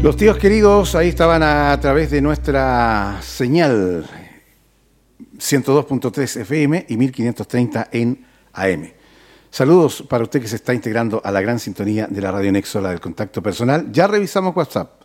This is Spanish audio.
Los tíos queridos ahí estaban a través de nuestra señal 102.3 FM y 1530 en AM. Saludos para usted que se está integrando a la gran sintonía de la Radio Nexo, la del contacto personal. Ya revisamos WhatsApp.